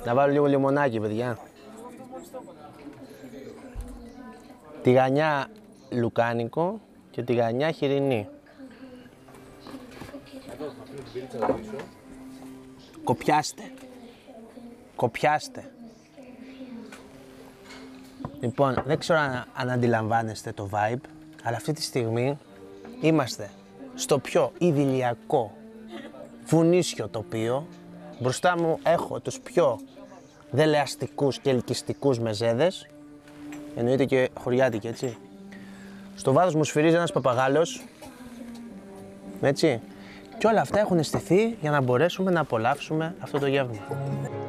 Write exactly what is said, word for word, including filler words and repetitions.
Να βάλω λίγο λιμονάκι, παιδιά. Τηγανιά λουκάνικο και τηγανιά χοιρινή. Κοπιάστε. Κοπιάστε. Λοιπόν, δεν ξέρω αν, αν αντιλαμβάνεστε το vibe, αλλά αυτή τη στιγμή είμαστε στο πιο ιδηλιακό βουνίσιο τοπίο. Μπροστά μου έχω τους πιο δελεαστικούς και ελκυστικούς μεζέδες. Εννοείται και χωριάτικοι, έτσι. Στο βάθος μου σφυρίζει ένας παπαγάλος. Έτσι. Και όλα αυτά έχουν στηθεί για να μπορέσουμε να απολαύσουμε αυτό το γεύμα.